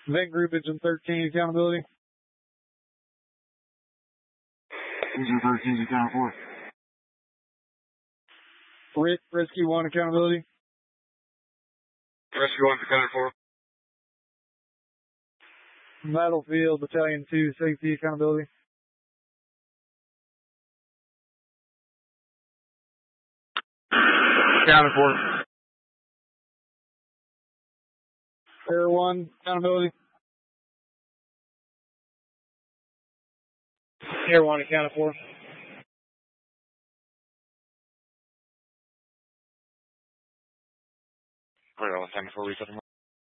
Event Group Engine 13, accountability. Engine 13, account 4. Rescue 1, accountability. Rescue 1, accounted for. Battlefield Battalion 2, safety, accountability. Accounted for. Air 1, accountability. Air 1, accounted for. Clear, all accounted for, resetting.